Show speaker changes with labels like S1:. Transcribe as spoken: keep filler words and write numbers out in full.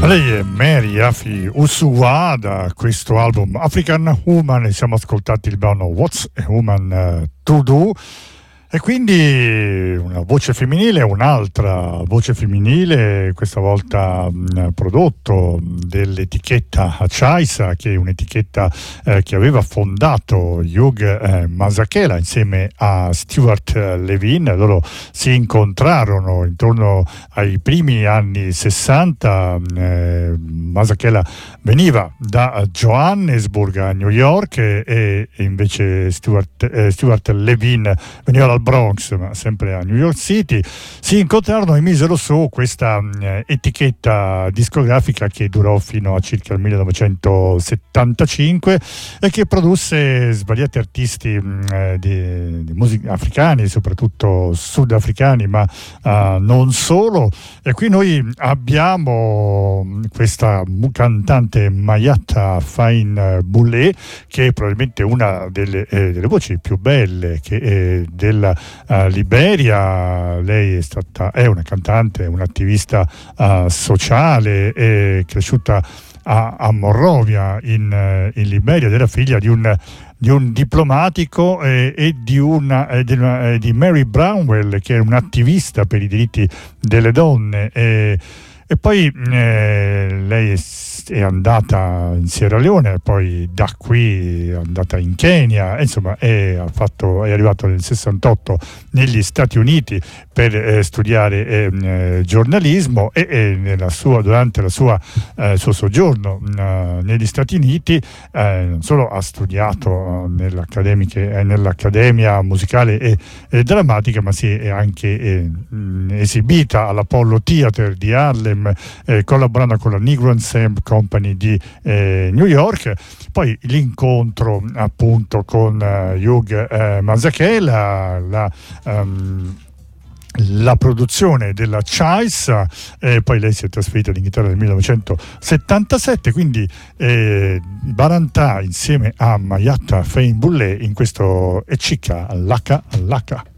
S1: Lei è Mary Afi Usuwa da questo album African Woman e siamo ascoltati il brano What's a Woman to Do. E quindi una voce femminile, un'altra voce femminile, questa volta mh, prodotto dell'etichetta Chaisa, che è un'etichetta eh, che aveva fondato Hugh eh, Masekela insieme a Stuart Levin. Loro si incontrarono intorno ai primi anni sessanta. eh, Masekela veniva da Johannesburg a New York e, e invece Stuart, eh, Stuart Levin veniva dal Bronx, ma sempre a New York City. Si incontrarono e misero su questa eh, etichetta discografica che durò fino a circa il millenovecentosettantacinque e che produsse svariati artisti eh, di, di musica africani, soprattutto sudafricani, ma eh, non solo. E qui noi abbiamo questa cantante Mayata Fine Bullé, che è probabilmente una delle, eh, delle voci più belle che, eh, della uh, Liberia. Lei è stata è una cantante, un'attivista uh, sociale, è cresciuta a, a Monrovia in, uh, in Liberia, ed era figlia di un di un diplomatico eh, e di, una, eh, di, una, eh, di Mary Brownell, che è un'attivista per i diritti delle donne. E, e poi eh, lei è, è andata in Sierra Leone, poi da qui è andata in Kenya, insomma è, ha fatto, è arrivato nel sessantotto negli Stati Uniti per eh, studiare eh, giornalismo e, e nella sua, durante la sua, eh, il suo soggiorno eh, negli Stati Uniti eh, non solo ha studiato eh, nell'Accademia Musicale e, e Drammatica, ma si è anche eh, esibita all'Apollo Theater di Harlem, eh, collaborando con la Negro Ensemble Company di eh, New York. Poi l'incontro appunto con uh, Hugh eh, Masekela, la um, la produzione della Chaisa, eh, poi lei si è trasferita in Inghilterra nel millenovecentosettantasette, quindi eh, Barantà insieme a Mayata Fine Bullé in questo Echika Laka Laka.